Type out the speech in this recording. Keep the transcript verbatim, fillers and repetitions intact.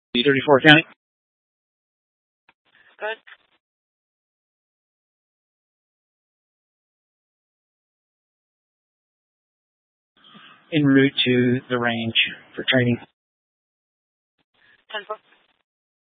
B thirty-four County. Good. En route to the range for training. ten four.